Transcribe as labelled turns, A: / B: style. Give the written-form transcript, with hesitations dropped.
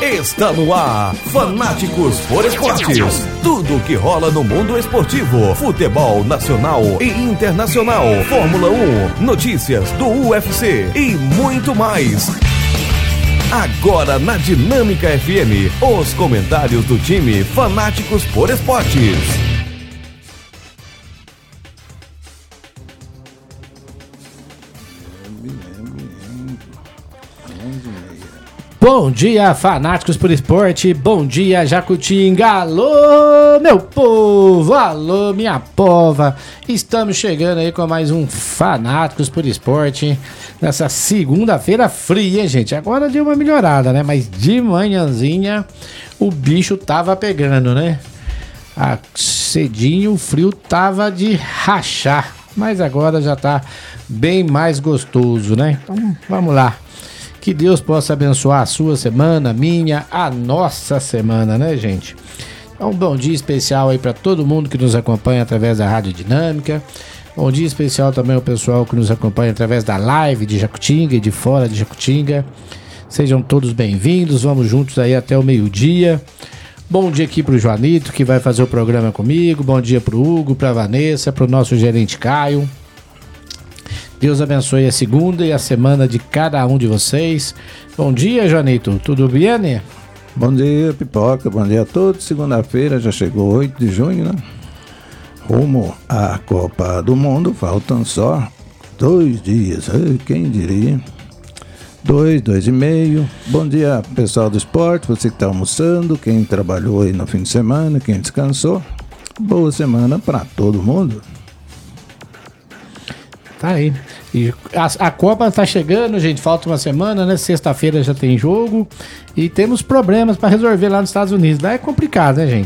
A: Está no ar, Fanáticos por Esportes. Tudo o que rola no mundo esportivo, futebol nacional e internacional, Fórmula 1, notícias do UFC e muito mais. Agora na Dinâmica FM, os comentários do time Fanáticos por Esportes.
B: Bom dia, fanáticos por esporte, bom dia, Jacutinga, alô, meu povo, alô, minha pova, estamos chegando aí com mais um Fanáticos por Esporte, nessa segunda-feira fria, hein, gente, agora deu uma melhorada, né, mas de manhãzinha o bicho tava pegando, né, cedinho o frio tava de rachar, mas agora já tá bem mais gostoso, né, então vamos lá. Que Deus possa abençoar a sua semana, a minha, a nossa semana, né, gente? Um bom dia especial aí para todo mundo que nos acompanha através da Rádio Dinâmica. Bom dia especial também ao pessoal que nos acompanha através da live de Jacutinga e de fora de Jacutinga. Sejam todos bem-vindos, vamos juntos aí até o meio-dia. Bom dia aqui pro Joanito, que vai fazer o programa comigo. Bom dia pro Hugo, pra Vanessa, pro nosso gerente Caio. Deus abençoe a segunda e a semana de cada um de vocês. Bom dia, Joanito. Tudo bem, né?
C: Bom dia, Pipoca. Bom dia a todos. Segunda-feira já chegou 8 de junho, né? Rumo à Copa do Mundo. Faltam só 2 dias. Quem diria? 2,5. Bom dia, pessoal do esporte. Você que está almoçando. Quem trabalhou aí no fim de semana. Quem descansou. Boa semana para todo mundo.
B: Tá aí. E a Copa tá chegando, gente. Falta uma semana, né? Sexta-feira já tem jogo. E temos problemas para resolver lá nos Estados Unidos. Lá é complicado, né, gente?